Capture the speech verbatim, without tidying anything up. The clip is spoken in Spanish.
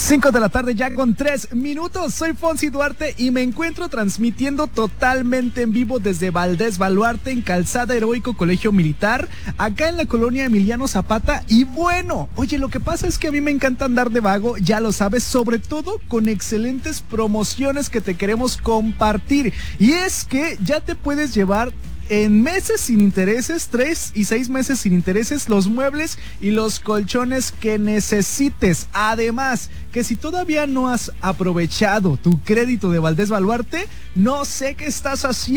Cinco de la tarde ya con tres minutos. Soy Fonsi Duarte y me encuentro transmitiendo totalmente en vivo desde Valdés Baluarte en Calzada Heroico Colegio Militar, acá en la colonia Emiliano Zapata. Y bueno, oye, lo que pasa es que a mí me encanta andar de vago, ya lo sabes, sobre todo con excelentes promociones que te queremos compartir. Y es que ya te puedes llevar en meses sin intereses, tres y seis meses sin intereses, los muebles y los colchones que necesites. Además, que si todavía no has aprovechado tu crédito de Valdés Baluarte, no sé qué estás haciendo.